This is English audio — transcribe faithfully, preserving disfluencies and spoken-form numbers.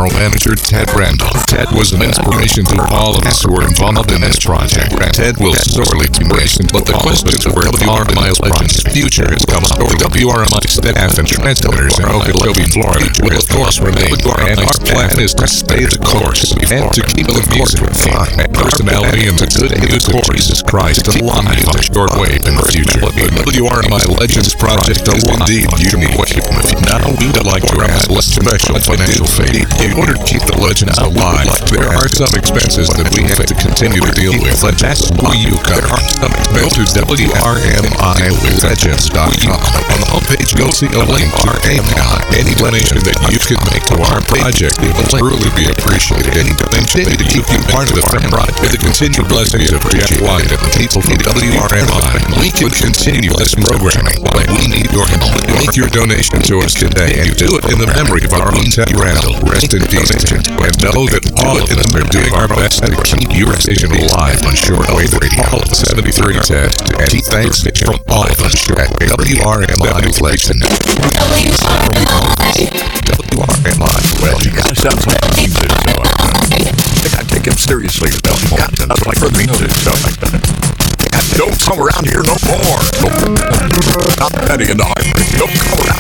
general manager Ted Randall. Ted was an inspiration to all of us who were involved in this project. Ted will sorely be missed, but the questions where W R M I's legend's future has come up. The W R M I staff and transmitters in Okeechobee, Florida will of course remain, and our plan is to stay the course and to keep the music fun and personality and the good news of Jesus Christ alive on shortwave in the future. The W R M I Legends project is indeed unique. Now we would like to ask a special financial favor. In order to keep the Legends alive, there are some expenses that we have to continue to deal with. That's why you cover. Go to W R M I legends dot com. On the homepage, you'll see a link to PayPal. Any donation that you can make to our project will truly be appreciated. Any donation to keep you part of the fan project with the continued blessings of Jeff White and the people of W R M I. We can continue this programming, but we need your help. Make your donation to us today and do it in the memory of our own Ted Randall. Rest in peace, and know that all of us are doing our best to keep your station alive on shortwave radio. All of seventy-three Ted, and thanks from all of us at W R M I Inflation. W R M I. Well, you guys sounds like you should know. I think I take him seriously about more. I'd like for me to stuff like that. Don't come around here no more. Not Betty and I. Don't come around.